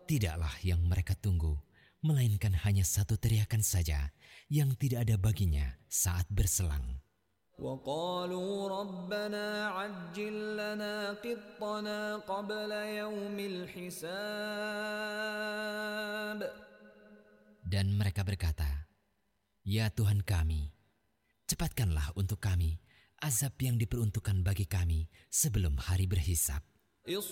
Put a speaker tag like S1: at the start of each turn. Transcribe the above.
S1: Tidaklah yang mereka tunggu, melainkan hanya satu teriakan saja yang tidak ada baginya saat berselang.
S2: وقالوا ربنا عجل لنا قطنا قبل يوم الحساب.
S1: Dan mereka berkata, "Ya Tuhan kami, cepatkanlah untuk kami azab yang diperuntukkan bagi kami sebelum hari berhisab."
S2: اصلح